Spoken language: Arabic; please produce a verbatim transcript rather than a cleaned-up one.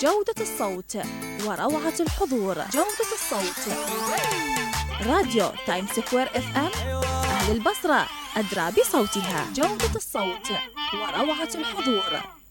جودة الصوت وروعة الحضور. جودة الصوت راديو تايم سكوير اف ام. أهل البصرة أدرى بصوتها. جودة الصوت وروعة الحضور.